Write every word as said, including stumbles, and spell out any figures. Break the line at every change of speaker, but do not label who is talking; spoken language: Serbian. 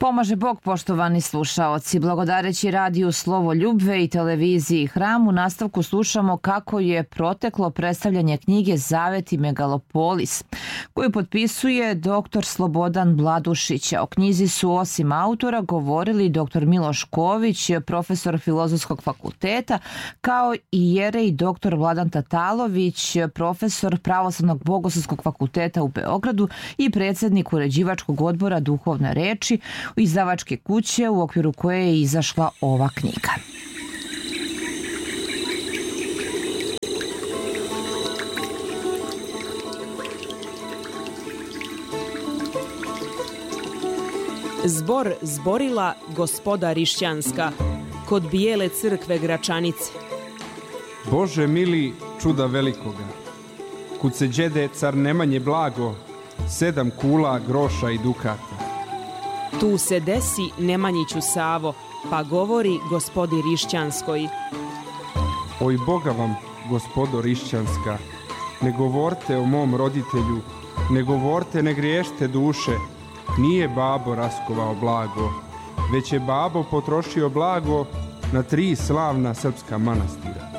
Pomaže Bog, poštovani slušaoci. Blagodareći radiju Slovo Ljubve i televiziji Hram, u nastavku slušamo kako je proteklo predstavljanje knjige Zavet i Megalopolis, koju potpisuje doktor Slobodan Bladušić. O knjizi su osim autora govorili doktor Miloš Ković, profesor Filozofskog fakulteta, kao i jerej doktor Vladan Tatalović, profesor Pravoslavnog bogoslovskog fakulteta u Beogradu i predsjednik uređivačkog odbora Duhovne reči izdavačke kuće u okviru koje je izašla ova knjiga.
Zbor zborila gospoda Rišćanska kod Bijele crkve Gračanice.
Bože mili, čuda velikoga, kud se đede car Nemanje blago, sedam kula groša i dukata.
Tu se desi Nemanjiću Savo, pa govori gospodi Rišćanskoj.
Oj Boga vam, gospodo Rišćanska, ne govorte o mom roditelju, ne govorte, ne griješte duše, nije babo raskovao blago, već je babo potrošio blago na tri slavna srpska manastira.